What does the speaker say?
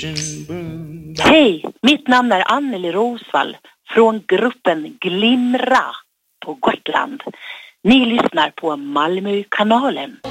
Hej, mitt namn är Anneli Rosvall från gruppen Glimra på Gotland. Ni lyssnar på Malmökanalen.